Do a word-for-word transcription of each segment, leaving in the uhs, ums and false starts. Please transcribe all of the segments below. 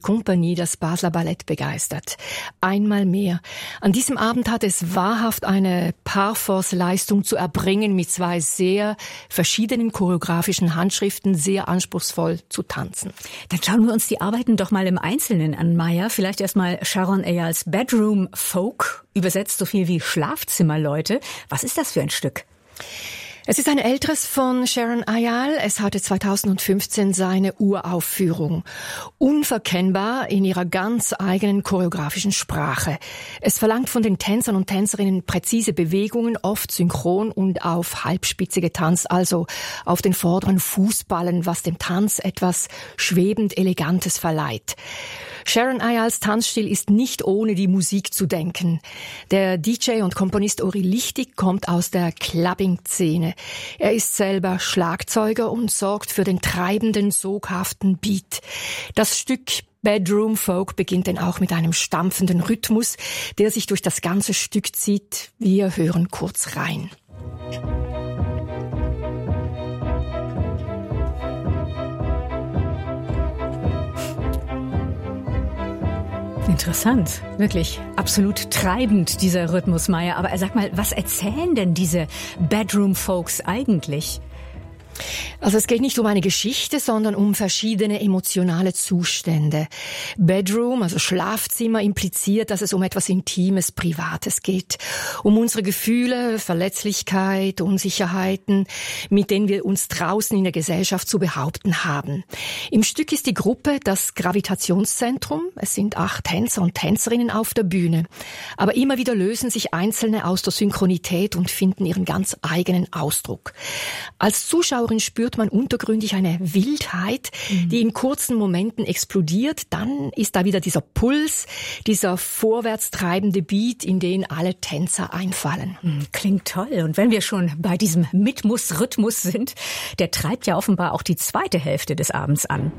Kompanie das Basler Ballett begeistert. Einmal mehr. An diesem Abend hat es wahrhaft eine Parforce-Leistung zu erbringen, mit zwei sehr verschiedenen choreografischen Handschriften sehr anspruchsvoll zu tanzen. Dann schauen wir uns die Arbeiten doch mal im Einzelnen an, Maya. Vielleicht erstmal Sharon Eyals Bedroom Folk, übersetzt so viel wie Schlafzimmerleute. Was ist das für ein Stück? Es ist ein älteres von Sharon Eyal. Es hatte zweitausendfünfzehn seine Uraufführung. Unverkennbar in ihrer ganz eigenen choreografischen Sprache. Es verlangt von den Tänzern und Tänzerinnen präzise Bewegungen, oft synchron und auf Halbspitze getanzt, also auf den vorderen Fußballen, was dem Tanz etwas schwebend Elegantes verleiht. Sharon Eyals Tanzstil ist nicht ohne die Musik zu denken. Der D J und Komponist Uri Lichtig kommt aus der Clubbing-Szene. Er ist selber Schlagzeuger und sorgt für den treibenden, soghaften Beat. Das Stück Bedroom Folk beginnt denn auch mit einem stampfenden Rhythmus, der sich durch das ganze Stück zieht. Wir hören kurz rein. Interessant, wirklich absolut treibend, dieser Rhythmus, Maya. Aber sag mal, was erzählen denn diese Bedroom Folks eigentlich? Also es geht nicht um eine Geschichte, sondern um verschiedene emotionale Zustände. Bedroom, also Schlafzimmer, impliziert, dass es um etwas Intimes, Privates geht. Um unsere Gefühle, Verletzlichkeit, Unsicherheiten, mit denen wir uns draußen in der Gesellschaft zu behaupten haben. Im Stück ist die Gruppe das Gravitationszentrum. Es sind acht Tänzer und Tänzerinnen auf der Bühne. Aber immer wieder lösen sich Einzelne aus der Synchronität und finden ihren ganz eigenen Ausdruck. Als Zuschauerin spürt man untergründig eine Wildheit, mhm. die in kurzen Momenten explodiert. Dann ist da wieder dieser Puls, dieser vorwärts treibende Beat, in den alle Tänzer einfallen. Klingt toll. Und wenn wir schon bei diesem Rhythmus sind, der treibt ja offenbar auch die zweite Hälfte des Abends an.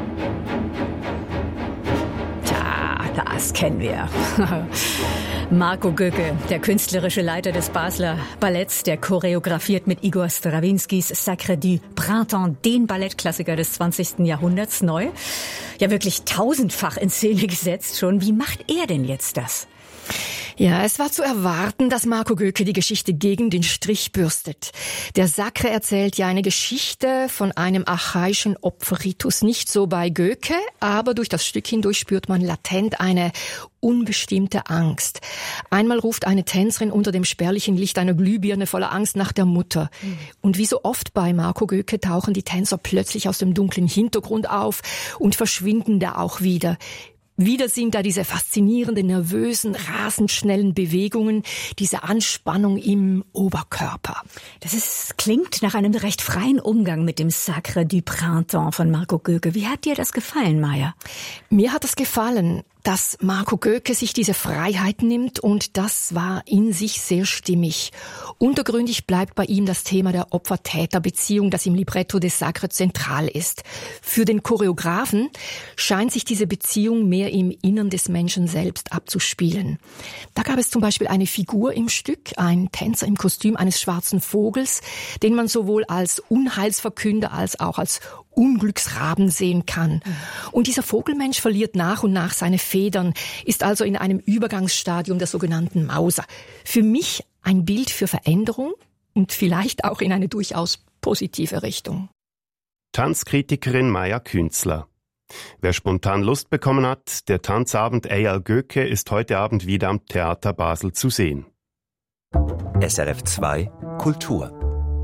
Tja, das kennen wir. Marco Göke, der künstlerische Leiter des Basler Balletts, der choreografiert mit Igor Strawinskys Sacre du Printemps den Ballettklassiker des zwanzigsten Jahrhunderts neu. Ja, wirklich tausendfach in Szene gesetzt schon. Wie macht er denn jetzt das? Ja, es war zu erwarten, dass Marco Göke die Geschichte gegen den Strich bürstet. Der Sacre erzählt ja eine Geschichte von einem archaischen Opferritus. Nicht so bei Göke, aber durch das Stück hindurch spürt man latent eine unbestimmte Angst. Einmal ruft eine Tänzerin unter dem spärlichen Licht einer Glühbirne voller Angst nach der Mutter. Mhm. Und wie so oft bei Marco Göke tauchen die Tänzer plötzlich aus dem dunklen Hintergrund auf und verschwinden da auch wieder. Wieder sind da diese faszinierenden, nervösen, rasend schnellen Bewegungen, diese Anspannung im Oberkörper. Das ist, klingt nach einem recht freien Umgang mit dem Sacre du Printemps von Marco Göke. Wie hat dir das gefallen, Maya? Mir hat es gefallen, dass Marco Göke sich diese Freiheit nimmt, und das war in sich sehr stimmig. Untergründig bleibt bei ihm das Thema der Opfer-Täter-Beziehung, das im Libretto des Sacre zentral ist. Für den Choreografen scheint sich diese Beziehung mehr im Innern des Menschen selbst abzuspielen. Da gab es zum Beispiel eine Figur im Stück, ein Tänzer im Kostüm eines schwarzen Vogels, den man sowohl als Unheilsverkünder als auch als Unglücksraben sehen kann. Und dieser Vogelmensch verliert nach und nach seine Federn, ist also in einem Übergangsstadium der sogenannten Mauser. Für mich ein Bild für Veränderung und vielleicht auch in eine durchaus positive Richtung. Tanzkritikerin Maja Künzler. Wer spontan Lust bekommen hat, der Tanzabend Eyal Göke ist heute Abend wieder am Theater Basel zu sehen. S R F zwei Kultur.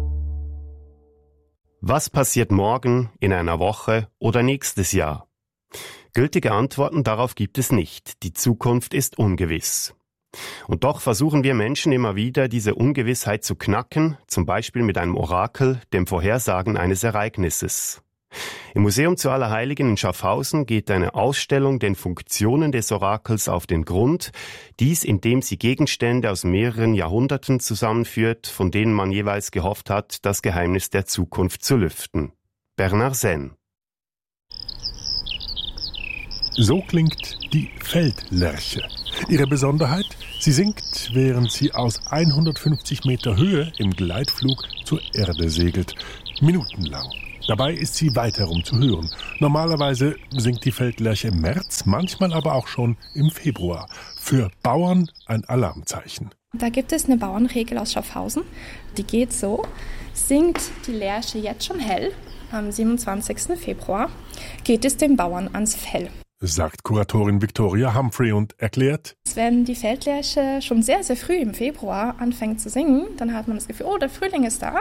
Was passiert morgen, in einer Woche oder nächstes Jahr? Gültige Antworten darauf gibt es nicht. Die Zukunft ist ungewiss. Und doch versuchen wir Menschen immer wieder, diese Ungewissheit zu knacken, zum Beispiel mit einem Orakel, dem Vorhersagen eines Ereignisses. Im Museum zu Allerheiligen in Schaffhausen geht eine Ausstellung den Funktionen des Orakels auf den Grund, dies indem sie Gegenstände aus mehreren Jahrhunderten zusammenführt, von denen man jeweils gehofft hat, das Geheimnis der Zukunft zu lüften. Bernard Senn. So klingt die Feldlerche. Ihre Besonderheit? Sie singt, während sie aus hundertfünfzig Meter Höhe im Gleitflug zur Erde segelt. Minutenlang. Dabei ist sie weit herum zu hören. Normalerweise singt die Feldlerche im März, manchmal aber auch schon im Februar. Für Bauern ein Alarmzeichen. Da gibt es eine Bauernregel aus Schaffhausen, die geht so: Singt die Lerche jetzt schon hell, am siebenundzwanzigsten Februar, geht es dem Bauern ans Fell. Sagt Kuratorin Victoria Humphrey und erklärt: Wenn die Feldlerche schon sehr, sehr früh im Februar anfängt zu singen, dann hat man das Gefühl, oh, der Frühling ist da.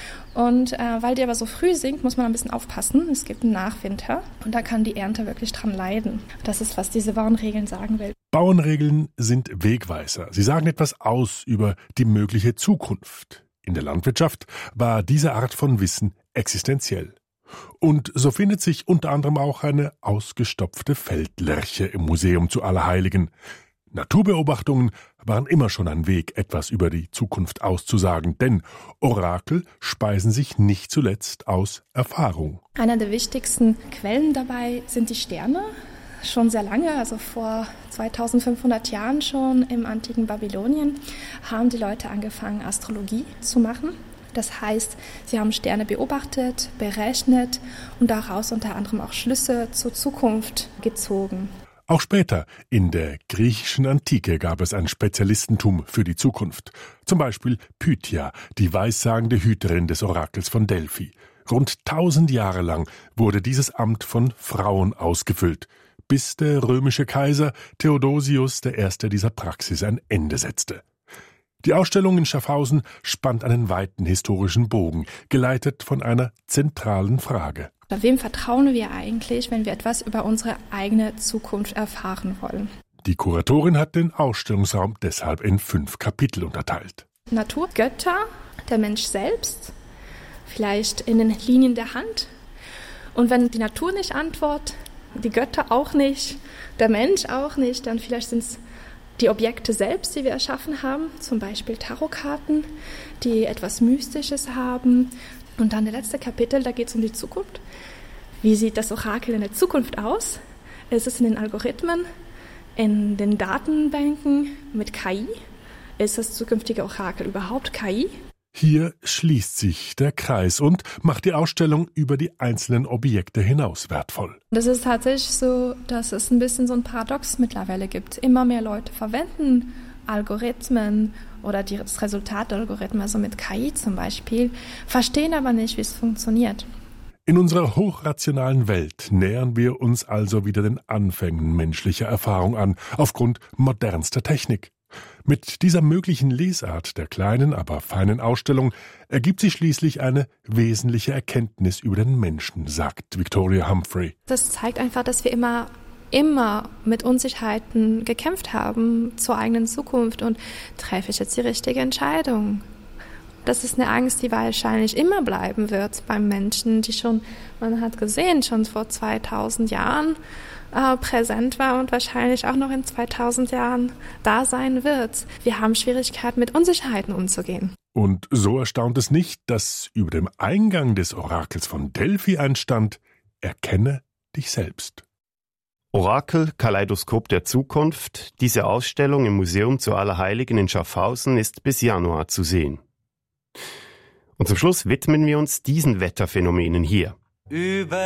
Und äh, weil die aber so früh singt, muss man ein bisschen aufpassen. Es gibt einen Nachwinter und da kann die Ernte wirklich dran leiden. Das ist, was diese Bauernregeln sagen will. Bauernregeln sind Wegweiser. Sie sagen etwas aus über die mögliche Zukunft. In der Landwirtschaft war diese Art von Wissen existenziell. Und so findet sich unter anderem auch eine ausgestopfte Feldlerche im Museum zu Allerheiligen. Naturbeobachtungen waren immer schon ein Weg, etwas über die Zukunft auszusagen, denn Orakel speisen sich nicht zuletzt aus Erfahrung. Einer der wichtigsten Quellen dabei sind die Sterne. Schon sehr lange, also vor zweitausendfünfhundert Jahren schon im antiken Babylonien, haben die Leute angefangen, Astrologie zu machen. Das heißt, sie haben Sterne beobachtet, berechnet und daraus unter anderem auch Schlüsse zur Zukunft gezogen. Auch später in der griechischen Antike gab es ein Spezialistentum für die Zukunft. Zum Beispiel Pythia, die weissagende Hüterin des Orakels von Delphi. Rund tausend Jahre lang wurde dieses Amt von Frauen ausgefüllt, bis der römische Kaiser Theodosius der Erste dieser Praxis ein Ende setzte. Die Ausstellung in Schaffhausen spannt einen weiten historischen Bogen, geleitet von einer zentralen Frage. Wem vertrauen wir eigentlich, wenn wir etwas über unsere eigene Zukunft erfahren wollen? Die Kuratorin hat den Ausstellungsraum deshalb in fünf Kapitel unterteilt. Natur, Götter, der Mensch selbst, vielleicht in den Linien der Hand. Und wenn die Natur nicht antwortet, die Götter auch nicht, der Mensch auch nicht, dann vielleicht sind es die Objekte selbst, die wir erschaffen haben, zum Beispiel Tarotkarten, die etwas Mystisches haben. Und dann der letzte Kapitel, da geht es um die Zukunft. Wie sieht das Orakel in der Zukunft aus? Ist es in den Algorithmen, in den Datenbanken mit K I? Ist das zukünftige Orakel überhaupt K I? Hier schließt sich der Kreis und macht die Ausstellung über die einzelnen Objekte hinaus wertvoll. Das ist tatsächlich so, dass es ein bisschen so ein Paradox mittlerweile gibt. Immer mehr Leute verwenden Algorithmen oder das Resultat der Algorithmen, also mit K I zum Beispiel, verstehen aber nicht, wie es funktioniert. In unserer hochrationalen Welt nähern wir uns also wieder den Anfängen menschlicher Erfahrung an, aufgrund modernster Technik. Mit dieser möglichen Lesart der kleinen, aber feinen Ausstellung ergibt sich schließlich eine wesentliche Erkenntnis über den Menschen, sagt Victoria Humphrey. Das zeigt einfach, dass wir immer immer mit Unsicherheiten gekämpft haben zur eigenen Zukunft und treffe ich jetzt die richtige Entscheidung. Das ist eine Angst, die wahrscheinlich immer bleiben wird beim Menschen, die schon, man hat gesehen, schon vor zweitausend Jahren äh, präsent war und wahrscheinlich auch noch in zweitausend Jahren da sein wird. Wir haben Schwierigkeiten, mit Unsicherheiten umzugehen. Und so erstaunt es nicht, dass über dem Eingang des Orakels von Delphi einstand: Erkenne dich selbst. Orakel, Kaleidoskop der Zukunft. Diese Ausstellung im Museum zu Allerheiligen in Schaffhausen ist bis Januar zu sehen. Und zum Schluss widmen wir uns diesen Wetterphänomenen hier. Über